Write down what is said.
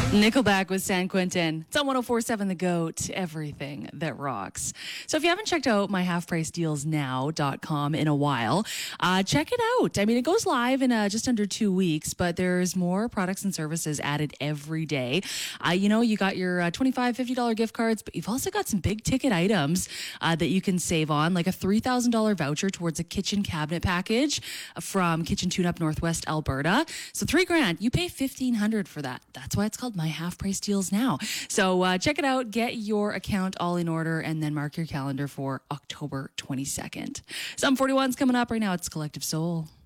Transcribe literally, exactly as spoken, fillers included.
Nickelback with San Quentin. It's on one oh four point seven The Goat, everything that rocks. So if you haven't checked out my half price deals now dot com in a while, uh, check it out. I mean, it goes live in uh, just under two weeks, but there's more products and services added every day. Uh, you know, you got your uh, twenty-five dollars, fifty dollars gift cards, but you've also got some big ticket items uh, that you can save on, like a three thousand dollars voucher towards a kitchen cabinet package from Kitchen Tune Up Northwest Alberta. So three grand, you pay fifteen hundred dollars for that. That's why it's called My Half Price Deals Now. So uh, check it out, get your account all in order, and then mark your calendar for October twenty-second. Some forty-one's coming up right now. It's Collective Soul.